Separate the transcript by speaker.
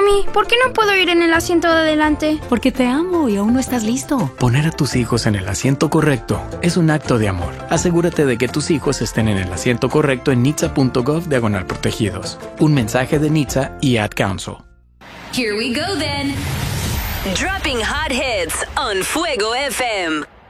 Speaker 1: Mami, ¿por qué no puedo ir en el asiento de adelante?
Speaker 2: Porque te amo y aún no estás listo.
Speaker 3: Poner a tus hijos en el asiento correcto es un acto de amor. Asegúrate de que tus hijos estén en el asiento correcto en nhtsa.gov/protegidos. Un mensaje de NHTSA y Ad Council.
Speaker 4: Here we go then. Dropping hot hits on Fuego FM.